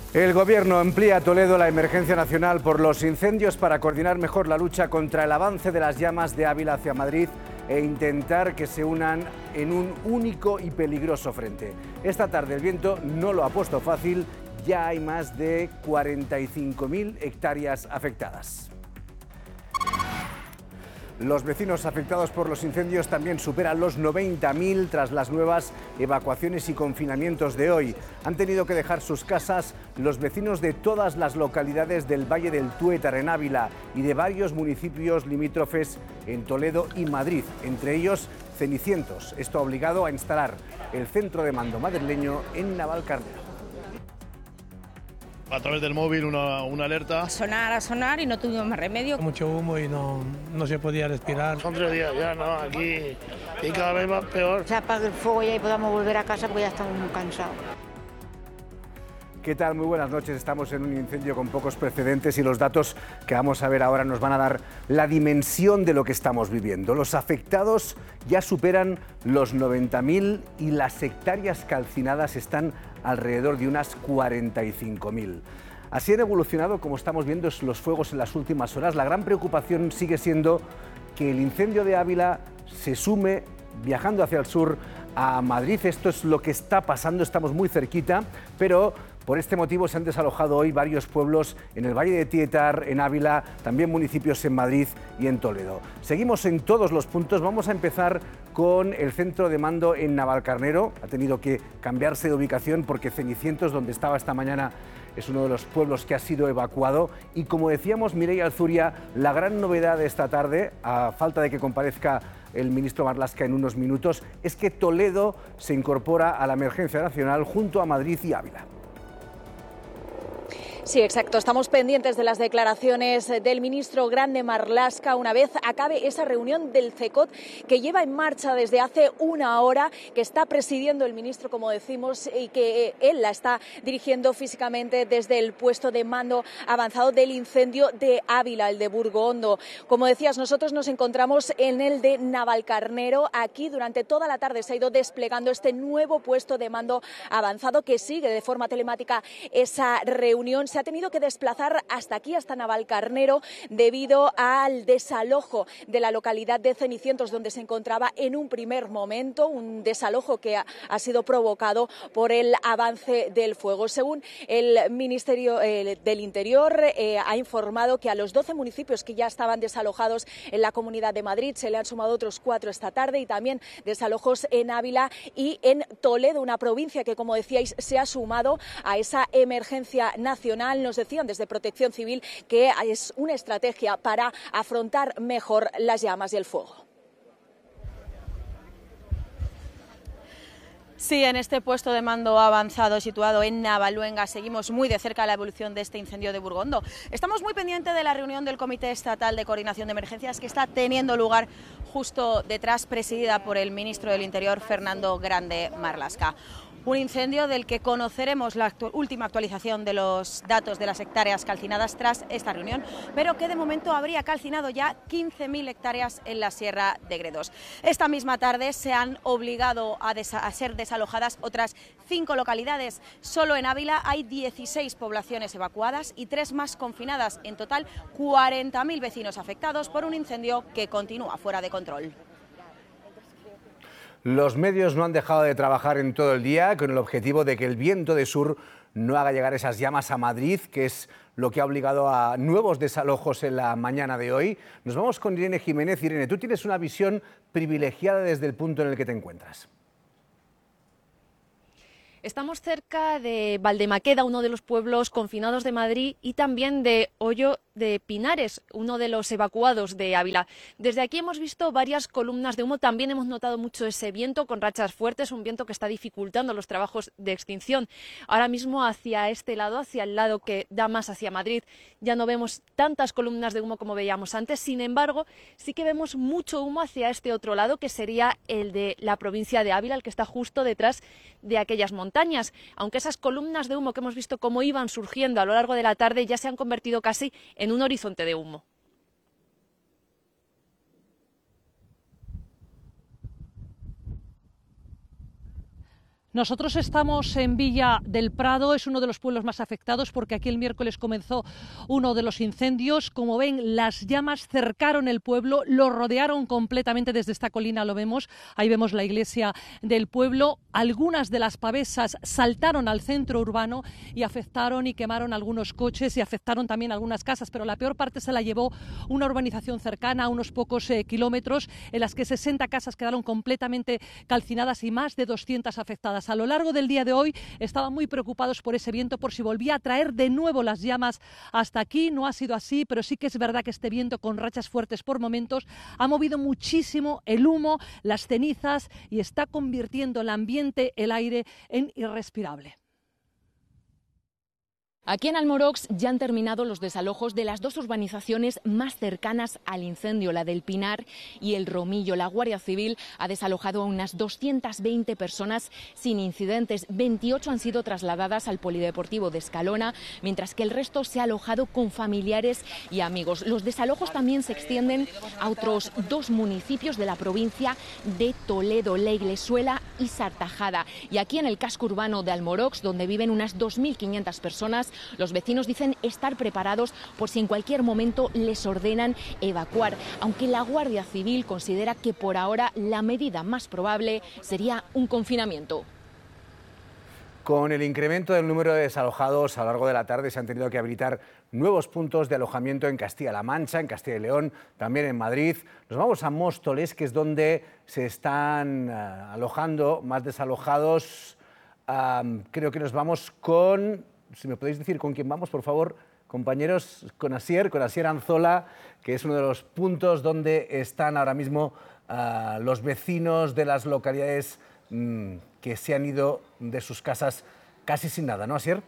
El Gobierno amplía a Toledo la emergencia nacional por los incendios para coordinar mejor la lucha contra el avance de las llamas de Ávila hacia Madrid e intentar que se unan en un único y peligroso frente. Esta tarde el viento no lo ha puesto fácil, ya hay más de 45.000 hectáreas afectadas. Los vecinos afectados por los incendios también superan los 90.000 tras las nuevas evacuaciones y confinamientos de hoy. Han tenido que dejar sus casas los vecinos de todas las localidades del Valle del Tuétar en Ávila y de varios municipios limítrofes en Toledo y Madrid, entre ellos Cenicientos. Esto ha obligado a instalar el centro de mando madrileño en Navalcarnero. A través del móvil una alerta. A sonar y no tuvimos más remedio. Mucho humo y no se podía respirar. Son 3 días ya, ¿no? Aquí y cada vez va peor. Se apague el fuego ya y podamos volver a casa porque ya estamos muy cansados. ¿Qué tal? Muy buenas noches. Estamos en un incendio con pocos precedentes y los datos que vamos a ver ahora nos van a dar la dimensión de lo que estamos viviendo. Los afectados ya superan los 90.000 y las hectáreas calcinadas están alrededor de unas 45.000. Así han evolucionado, como estamos viendo, los fuegos en las últimas horas. La gran preocupación sigue siendo que el incendio de Ávila se sume viajando hacia el sur a Madrid. Esto es lo que está pasando, estamos muy cerquita, pero por este motivo se han desalojado hoy varios pueblos en el Valle de Tuétar, en Ávila, también municipios en Madrid y en Toledo. Seguimos en todos los puntos, vamos a empezar con el centro de mando en Navalcarnero. Ha tenido que cambiarse de ubicación porque Cenicientos, donde estaba esta mañana, es uno de los pueblos que ha sido evacuado. Y como decíamos, Mireia Alzuria, la gran novedad de esta tarde, a falta de que comparezca el ministro Marlaska en unos minutos, es que Toledo se incorpora a la emergencia nacional junto a Madrid y Ávila. Sí, exacto. Estamos pendientes de las declaraciones del ministro Grande Marlaska una vez acabe esa reunión del CECOT que lleva en marcha desde hace una hora, que está presidiendo el ministro, como decimos, y que él la está dirigiendo físicamente desde el puesto de mando avanzado del incendio de Ávila, el de Burgondo. Como decías, nosotros nos encontramos en el de Navalcarnero. Aquí durante toda la tarde se ha ido desplegando este nuevo puesto de mando avanzado que sigue de forma telemática esa reunión. Se ha tenido que desplazar hasta aquí, hasta Navalcarnero, debido al desalojo de la localidad de Cenicientos, donde se encontraba en un primer momento, un desalojo que ha sido provocado por el avance del fuego. Según el Ministerio del Interior, ha informado que a los 12 municipios que ya estaban desalojados en la Comunidad de Madrid se le han sumado otros 4 esta tarde, y también desalojos en Ávila y en Toledo, una provincia que, como decíais, se ha sumado a esa emergencia nacional. Nos decían desde Protección Civil que es una estrategia para afrontar mejor las llamas y el fuego. Sí, en este puesto de mando avanzado situado en Navaluenga seguimos muy de cerca la evolución de este incendio de Burgondo. Estamos muy pendientes de la reunión del Comité Estatal de Coordinación de Emergencias que está teniendo lugar justo detrás, presidida por el ministro del Interior, Fernando Grande Marlaska. Un incendio del que conoceremos la última actualización de los datos de las hectáreas calcinadas tras esta reunión, pero que de momento habría calcinado ya 15.000 hectáreas en la Sierra de Gredos. Esta misma tarde se han obligado a ser desalojadas otras 5 localidades. Solo en Ávila hay 16 poblaciones evacuadas y 3 más confinadas. En total, 40.000 vecinos afectados por un incendio que continúa fuera de control. Los medios no han dejado de trabajar en todo el día con el objetivo de que el viento de sur no haga llegar esas llamas a Madrid, que es lo que ha obligado a nuevos desalojos en la mañana de hoy. Nos vamos con Irene Jiménez. Irene, tú tienes una visión privilegiada desde el punto en el que te encuentras. Estamos cerca de Valdemaqueda, uno de los pueblos confinados de Madrid, y también de Hoyo de Pinares, uno de los evacuados de Ávila. Desde aquí hemos visto varias columnas de humo, también hemos notado mucho ese viento con rachas fuertes, un viento que está dificultando los trabajos de extinción. Ahora mismo hacia este lado, hacia el lado que da más hacia Madrid, ya no vemos tantas columnas de humo como veíamos antes. Sin embargo, sí que vemos mucho humo hacia este otro lado, que sería el de la provincia de Ávila, el que está justo detrás de aquellas montañas. Aunque esas columnas de humo que hemos visto cómo iban surgiendo a lo largo de la tarde ya se han convertido casi en un horizonte de humo. Nosotros estamos en Villa del Prado, es uno de los pueblos más afectados porque aquí el miércoles comenzó uno de los incendios. Como ven, las llamas cercaron el pueblo, lo rodearon completamente. Desde esta colina lo vemos, ahí vemos la iglesia del pueblo. Algunas de las pavesas saltaron al centro urbano y afectaron y quemaron algunos coches y afectaron también algunas casas, pero la peor parte se la llevó una urbanización cercana a unos pocos kilómetros, en las que 60 casas quedaron completamente calcinadas y más de 200 afectadas. A lo largo del día de hoy estaban muy preocupados por ese viento, por si volvía a traer de nuevo las llamas hasta aquí. No ha sido así, pero sí que es verdad que este viento con rachas fuertes por momentos ha movido muchísimo el humo, las cenizas y está convirtiendo el ambiente, el aire, en irrespirable. Aquí en Almorox ya han terminado los desalojos de las dos urbanizaciones más cercanas al incendio, la del Pinar y el Romillo. La Guardia Civil ha desalojado a unas 220 personas sin incidentes. 28 han sido trasladadas al Polideportivo de Escalona, mientras que el resto se ha alojado con familiares y amigos. Los desalojos también se extienden a otros dos municipios de la provincia de Toledo, La Iglesuela y Sartajada. Y aquí en el casco urbano de Almorox, donde viven unas 2.500 personas, los vecinos dicen estar preparados por si en cualquier momento les ordenan evacuar, aunque la Guardia Civil considera que por ahora la medida más probable sería un confinamiento. Con el incremento del número de desalojados a lo largo de la tarde se han tenido que habilitar nuevos puntos de alojamiento en Castilla-La Mancha, en Castilla y León, también en Madrid. Nos vamos a Móstoles, que es donde se están alojando más desalojados. Creo que nos vamos con... Si me podéis decir con quién vamos, por favor, compañeros, con Asier Anzola, que es uno de los puntos donde están ahora mismo los vecinos de las localidades que se han ido de sus casas casi sin nada, ¿no, Asier?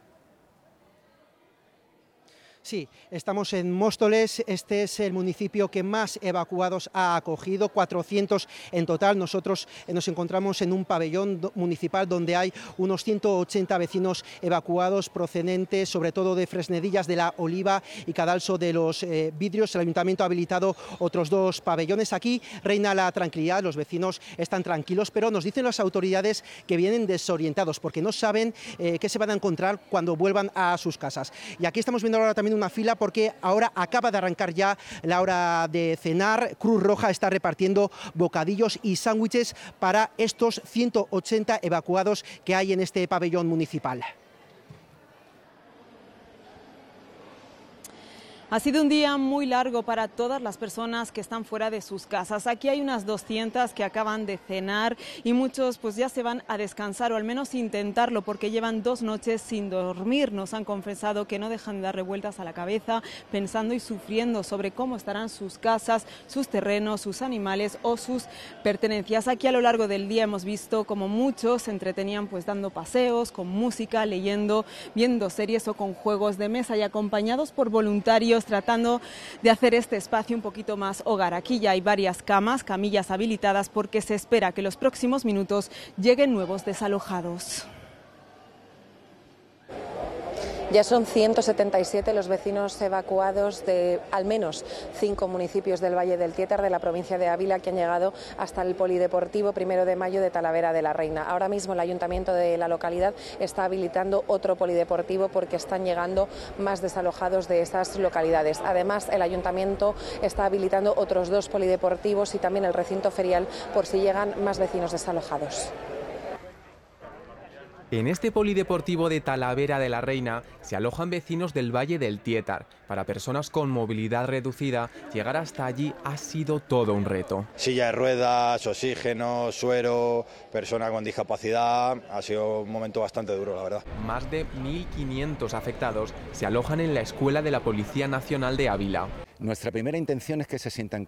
Sí, estamos en Móstoles, este es el municipio que más evacuados ha acogido, 400 en total. Nosotros nos encontramos en un pabellón municipal donde hay unos 180 vecinos evacuados procedentes sobre todo de Fresnedillas de la Oliva y Cadalso de los Vidrios. El ayuntamiento ha habilitado otros dos pabellones. Aquí reina la tranquilidad, los vecinos están tranquilos, pero nos dicen las autoridades que vienen desorientados porque no saben qué se van a encontrar cuando vuelvan a sus casas. Y aquí estamos viendo ahora también una fila porque ahora acaba de arrancar ya la hora de cenar. Cruz Roja está repartiendo bocadillos y sándwiches para estos 180 evacuados que hay en este pabellón municipal. Ha sido un día muy largo para todas las personas que están fuera de sus casas. Aquí hay unas 200 que acaban de cenar y muchos pues ya se van a descansar o al menos intentarlo porque llevan 2 noches sin dormir. Nos han confesado que no dejan de dar revueltas a la cabeza pensando y sufriendo sobre cómo estarán sus casas, sus terrenos, sus animales o sus pertenencias. Aquí a lo largo del día hemos visto como muchos se entretenían pues dando paseos, con música, leyendo, viendo series o con juegos de mesa y acompañados por voluntarios tratando de hacer este espacio un poquito más hogar. Aquí ya hay varias camillas habilitadas porque se espera que en los próximos minutos lleguen nuevos desalojados. Ya son 177 los vecinos evacuados de al menos 5 municipios del Valle del Tietar, de la provincia de Ávila, que han llegado hasta el Polideportivo 1 de Mayo de Talavera de la Reina. Ahora mismo el ayuntamiento de la localidad está habilitando otro polideportivo porque están llegando más desalojados de esas localidades. Además, el ayuntamiento está habilitando otros 2 polideportivos y también el recinto ferial por si llegan más vecinos desalojados. En este polideportivo de Talavera de la Reina se alojan vecinos del Valle del Tietar. Para personas con movilidad reducida, llegar hasta allí ha sido todo un reto. Silla de ruedas, oxígeno, suero, persona con discapacidad, ha sido un momento bastante duro, la verdad. Más de 1.500 afectados se alojan en la Escuela de la Policía Nacional de Ávila. Nuestra primera intención es que se sientan